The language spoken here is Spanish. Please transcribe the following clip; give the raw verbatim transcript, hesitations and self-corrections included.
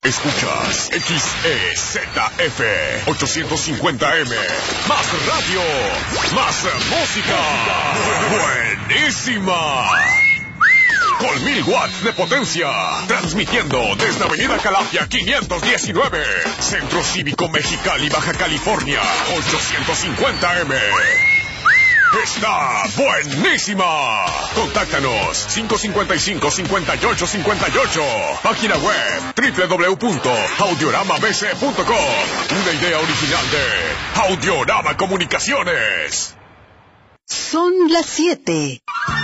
Escuchas X E Z F ochocientos cincuenta M. Más radio, más música. Buenísima. Con mil watts de potencia. Transmitiendo desde Avenida Calafia quinientos diecinueve. Centro Cívico Mexicali, Baja California. ochocientos cincuenta M. ¡Está buenísima! Contáctanos cinco cinco cinco, cinco ocho cinco ocho. Página web doble u doble u doble u punto audiorama b c punto com. Una idea original de Audiorama Comunicaciones. Son las siete.